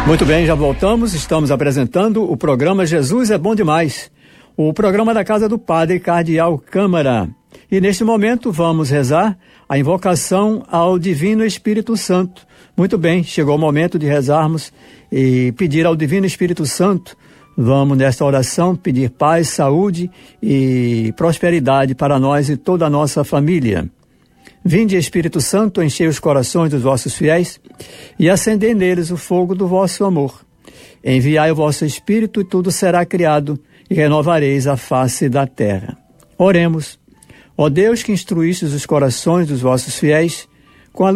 Muito bem, já voltamos. Estamos apresentando o programa Jesus é Bom Demais, o programa da Casa do Padre Cardeal Câmara. E neste momento vamos rezar a invocação ao Divino Espírito Santo. Muito bem, chegou o momento de rezarmos e pedir ao Divino Espírito Santo. Vamos nesta oração pedir paz, saúde e prosperidade para nós e toda a nossa família. Vinde, Espírito Santo, enchei os corações dos vossos fiéis e acendei neles o fogo do vosso amor. Enviai o vosso Espírito e tudo será criado e renovareis a face da terra. Oremos. Ó Deus, que instruístes os corações dos vossos fiéis